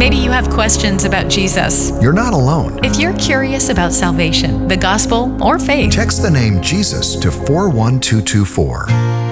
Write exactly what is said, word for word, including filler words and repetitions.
Maybe you have questions about Jesus. You're not alone. If you're curious about salvation, the gospel, or faith, Text the name Jesus to four one two two four.